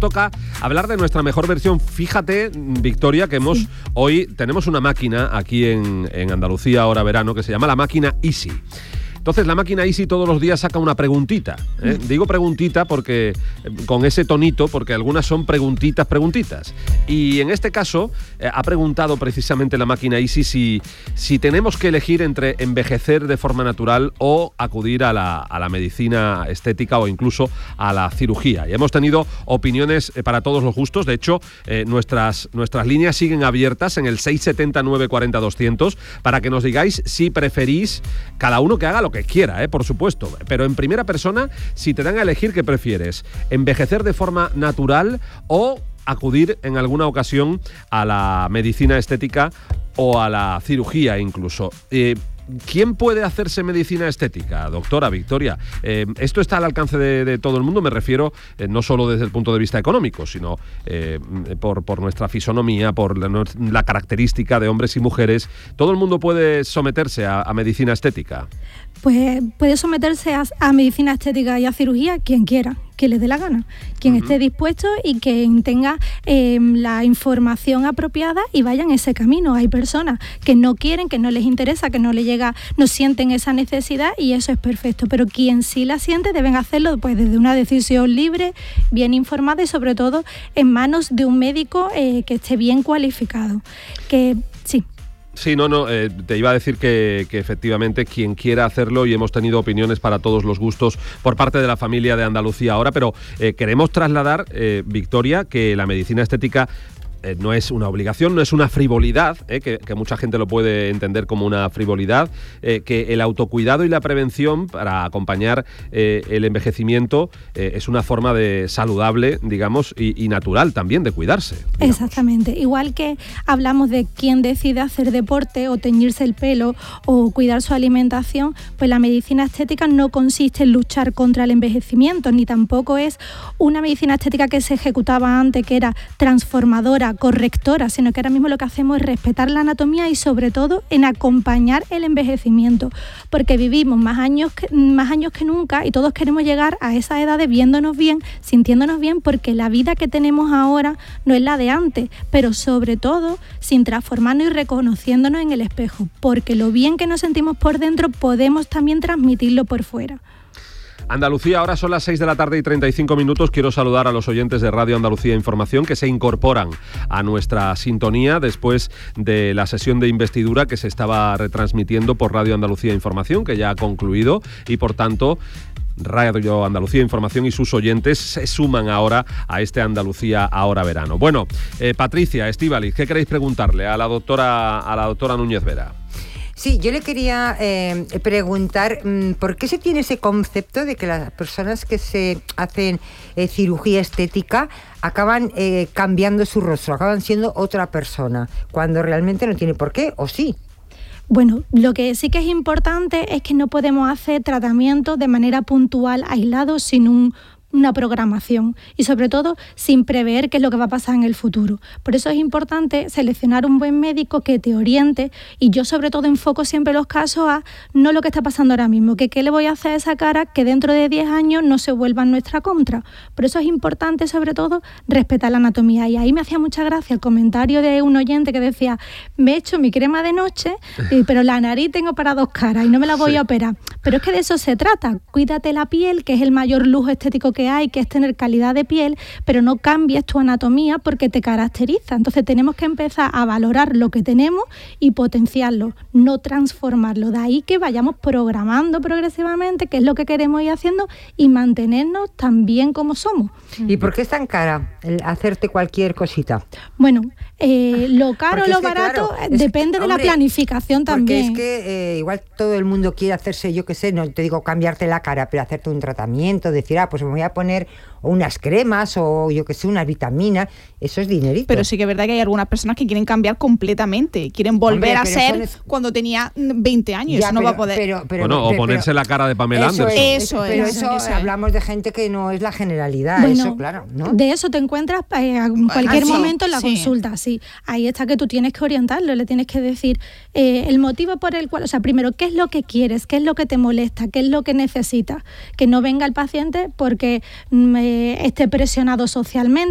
toca hablar de nuestra mejor versión. Fíjate, Victoria, que hoy tenemos una máquina aquí en Andalucía, ahora verano, que se llama la máquina Easy. Entonces la máquina Easy todos los días saca una preguntita. Digo preguntita porque con ese tonito, porque algunas son preguntitas. Y en este caso ha preguntado precisamente la máquina Easy si tenemos que elegir entre envejecer de forma natural o acudir a la medicina estética o incluso a la cirugía. Y hemos tenido opiniones para todos los gustos. De hecho, nuestras líneas siguen abiertas en el 679 40 200 para que nos digáis si preferís, cada uno que haga lo que quiera, por supuesto, pero en primera persona, si te dan a elegir, ¿qué prefieres? ¿Envejecer de forma natural o acudir en alguna ocasión a la medicina estética o a la cirugía incluso? ¿Quién puede hacerse medicina estética, doctora Victoria? Esto está al alcance de todo el mundo, me refiero no solo desde el punto de vista económico, sino por nuestra fisonomía, por la característica de hombres y mujeres. ¿Todo el mundo puede someterse a medicina estética? Pues puede someterse a medicina estética y a cirugía quien quiera, que le dé la gana, quien esté dispuesto y quien tenga la información apropiada y vaya en ese camino. Hay personas que no quieren, que no les interesa, que no les llega, no sienten esa necesidad y eso es perfecto, pero quien sí la siente deben hacerlo pues desde una decisión libre, bien informada y sobre todo en manos de un médico que esté bien cualificado. Sí, te iba a decir que efectivamente quien quiera hacerlo, y hemos tenido opiniones para todos los gustos por parte de la familia de Andalucía ahora, pero queremos trasladar, Victoria, que la medicina estética no es una obligación, no es una frivolidad, que mucha gente lo puede entender como una frivolidad, que el autocuidado y la prevención para acompañar el envejecimiento es una forma de saludable, digamos, y natural también de cuidarse. Digamos. Exactamente, igual que hablamos de quien decide hacer deporte o teñirse el pelo o cuidar su alimentación, pues la medicina estética no consiste en luchar contra el envejecimiento, ni tampoco es una medicina estética que se ejecutaba antes, que era transformadora, correctora, sino que ahora mismo lo que hacemos es respetar la anatomía y sobre todo en acompañar el envejecimiento, porque vivimos más años que nunca y todos queremos llegar a esa edad de viéndonos bien, sintiéndonos bien, porque la vida que tenemos ahora no es la de antes, pero sobre todo sin transformarnos y reconociéndonos en el espejo, porque lo bien que nos sentimos por dentro podemos también transmitirlo por fuera. Andalucía, ahora son las 6 de la tarde y 35 minutos. Quiero saludar a los oyentes de Radio Andalucía Información que se incorporan a nuestra sintonía después de la sesión de investidura que se estaba retransmitiendo por Radio Andalucía Información, que ya ha concluido y por tanto Radio Andalucía Información y sus oyentes se suman ahora a este Andalucía Ahora Verano. Bueno, Patricia, Estíbaliz, ¿qué queréis preguntarle a la doctora Núñez Vera? Sí, yo le quería preguntar ¿por qué se tiene ese concepto de que las personas que se hacen cirugía estética acaban cambiando su rostro, acaban siendo otra persona, cuando realmente no tiene por qué, o sí? Bueno, lo que sí que es importante es que no podemos hacer tratamientos de manera puntual, aislados, sin una programación y sobre todo sin prever qué es lo que va a pasar en el futuro. Por eso es importante seleccionar un buen médico que te oriente, y yo sobre todo enfoco siempre los casos a no lo que está pasando ahora mismo, que qué le voy a hacer a esa cara que dentro de 10 años no se vuelva en nuestra contra. Por eso es importante sobre todo respetar la anatomía, y ahí me hacía mucha gracia el comentario de un oyente que decía: me he hecho mi crema de noche, pero la nariz tengo para 2 caras y no me la voy a operar. Pero es que de eso se trata, cuídate la piel, que es el mayor lujo estético que hay, que es tener calidad de piel, pero no cambies tu anatomía porque te caracteriza. Entonces tenemos que empezar a valorar lo que tenemos y potenciarlo, no transformarlo. De ahí que vayamos programando progresivamente qué es lo que queremos ir haciendo y mantenernos tan bien como somos. ¿Y por qué es tan cara el hacerte cualquier cosita? Bueno, lo caro o lo barato depende de la planificación también. Porque es que igual todo el mundo quiere hacerse, yo qué sé, no te digo cambiarte la cara, pero hacerte un tratamiento, decir, pues me voy a poner unas cremas o yo qué sé, unas vitaminas, eso es dinerito. Pero sí que es verdad que hay algunas personas que quieren cambiar completamente, quieren volver a ser cuando tenía 20 años, ya, eso no va a poder. O ponerse la cara de Pamela Anderson. Pero eso hablamos de gente que no es la generalidad, bueno, eso claro, ¿no? De eso te encuentras en cualquier momento en la consulta, sí. Ahí está que tú tienes que orientarlo, le tienes que decir el motivo por el cual, o sea, primero, ¿qué es lo que quieres? ¿Qué es lo que te molesta? ¿Qué es lo que necesitas? Que no venga el paciente porque esté presionado socialmente,